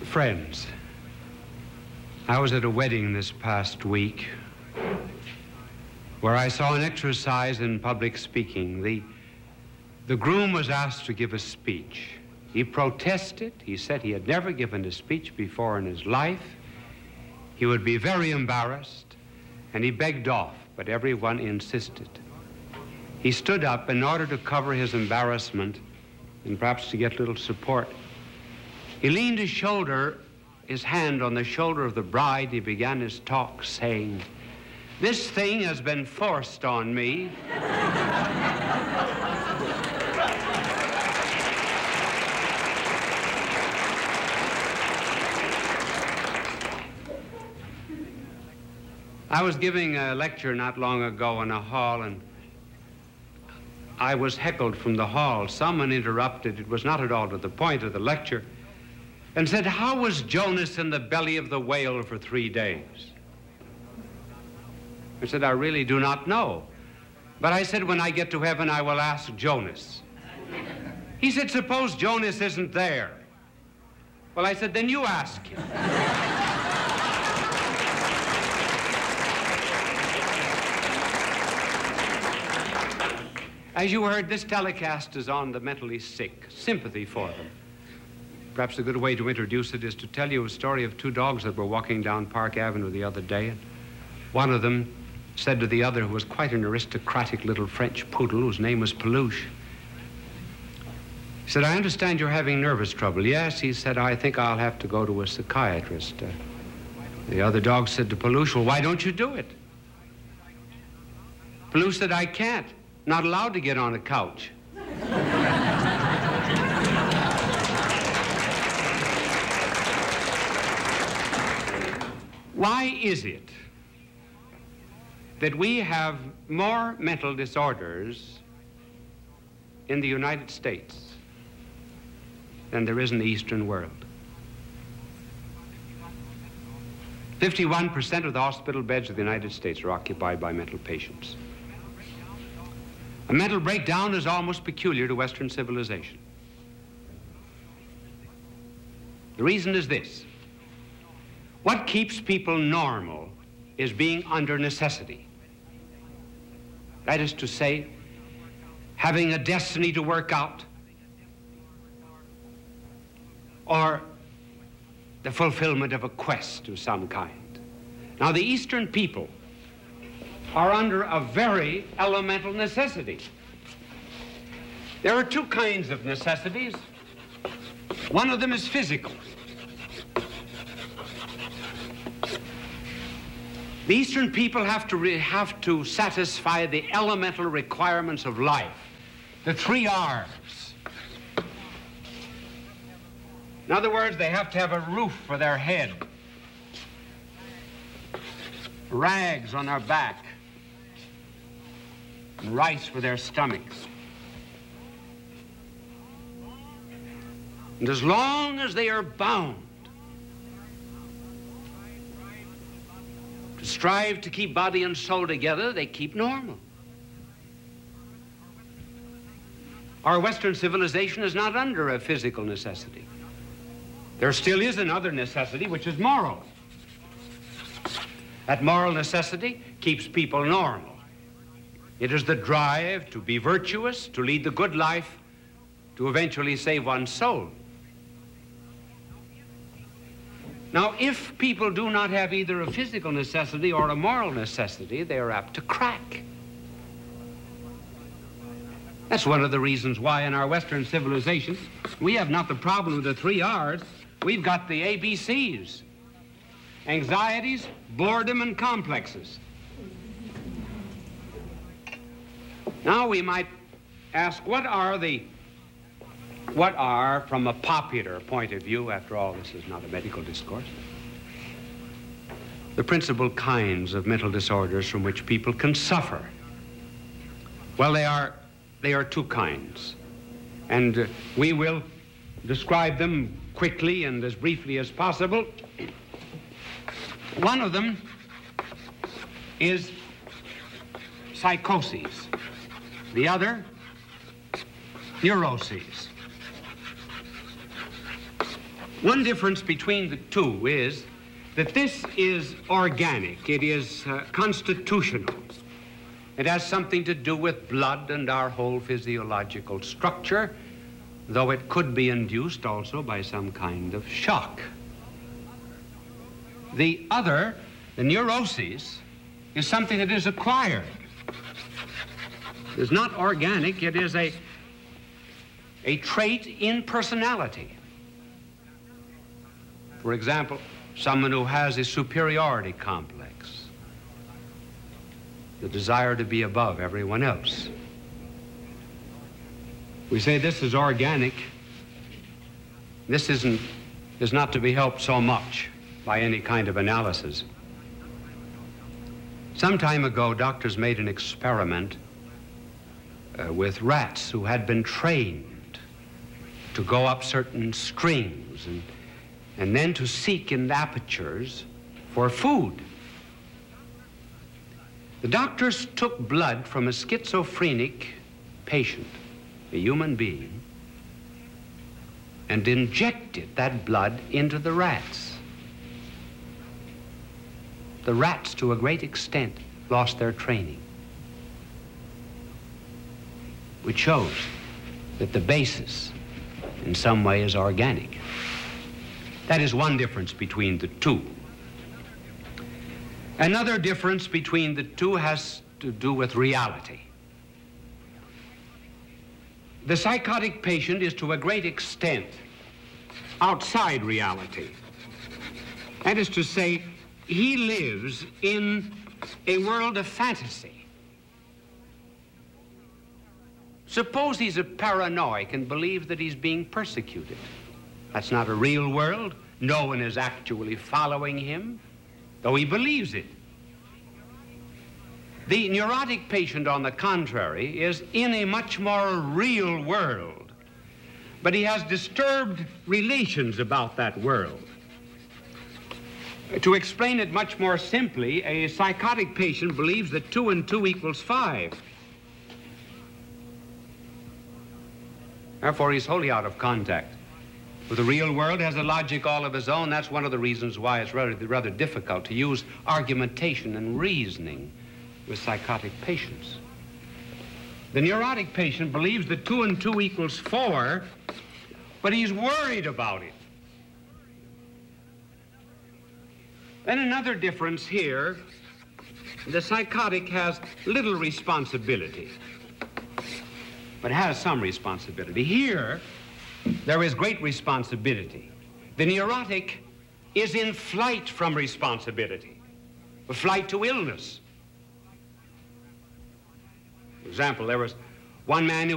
Friends, I was at a wedding this past week where I saw an exercise in public speaking. The groom was asked to give a speech. He protested. He said he had never given a speech before in his life. He would be very embarrassed, and he begged off, but everyone insisted. He stood up in order to cover his embarrassment and perhaps to get a little support. He leaned his hand on the shoulder of the bride. He began his talk saying, "This thing has been forced on me." I was giving a lecture not long ago in a hall, and I was heckled from the hall. Someone interrupted. It was not at all to the point of the lecture, and said, "How was Jonas in the belly of the whale for 3 days?" I said, "I really do not know. But I said, when I get to heaven, I will ask Jonas." He said, "Suppose Jonas isn't there." Well, I said, "Then you ask him." As you heard, this telecast is on the mentally sick, sympathy for them. Perhaps a good way to introduce it is to tell you a story of 2 dogs that were walking down Park Avenue the other day. And one of them said to the other, who was quite an aristocratic little French poodle whose name was Peluche, he said, "I understand you're having nervous trouble." "Yes," he said, "I think I'll have to go to a psychiatrist." The other dog said to Peluche, "Well, why don't you do it?" Peluche said, "I can't. Not allowed to get on a couch." Why is it that we have more mental disorders in the United States than there is in the Eastern world? 51% of the hospital beds of the United States are occupied by mental patients. A mental breakdown is almost peculiar to Western civilization. The reason is this: what keeps people normal is being under necessity. That is to say, having a destiny to work out, or the fulfillment of a quest of some kind. Now, the Eastern people are under a very elemental necessity. There are 2 kinds of necessities. One of them is physical. The Eastern people have to satisfy the elemental requirements of life, the 3 R's. In other words, they have to have a roof for their head, rags on their back, and rice for their stomachs. And as long as they are bound to strive to keep body and soul together, they keep normal. Our Western civilization is not under a physical necessity. There still is another necessity, which is moral. That moral necessity keeps people normal. It is the drive to be virtuous, to lead the good life, to eventually save one's soul. Now, if people do not have either a physical necessity or a moral necessity, they are apt to crack. That's one of the reasons why in our Western civilization we have not the problem of the 3 R's, we've got the ABCs: anxieties, boredom, and complexes. Now we might ask, what are, from a popular point of view, after all, this is not a medical discourse, the principal kinds of mental disorders from which people can suffer? Well, they are 2 kinds, and we will describe them quickly and as briefly as possible. One of them is psychoses. The other, neuroses. One difference between the two is that this is organic. It is constitutional. It has something to do with blood and our whole physiological structure, though it could be induced also by some kind of shock. The other, the neuroses, is something that is acquired. It is not organic, it is a trait in personality. For example, someone who has a superiority complex, the desire to be above everyone else. We say this is organic. This is not to be helped so much by any kind of analysis. Some time ago, doctors made an experiment with rats who had been trained to go up certain strings and then to seek in apertures for food. The doctors took blood from a schizophrenic patient, a human being, and injected that blood into the rats. The rats, to a great extent, lost their training, which shows that the basis in some way is organic. That is one difference between the two. Another difference between the two has to do with reality. The psychotic patient is to a great extent outside reality. That is to say, he lives in a world of fantasy. Suppose he's a paranoic and believes that he's being persecuted. That's not a real world. No one is actually following him, though he believes it. The neurotic patient, on the contrary, is in a much more real world, but he has disturbed relations about that world. To explain it much more simply, a psychotic patient believes that 2 and 2 equals 5. Therefore, he's wholly out of contact with the real world, has a logic all of his own. That's one of the reasons why it's rather difficult to use argumentation and reasoning with psychotic patients. The neurotic patient believes that 2 and 2 equals 4, but he's worried about it. Then another difference here, the psychotic has little responsibility, but has some responsibility. Here, there is great responsibility. The neurotic is in flight from responsibility, a flight to illness. For example, there was one man who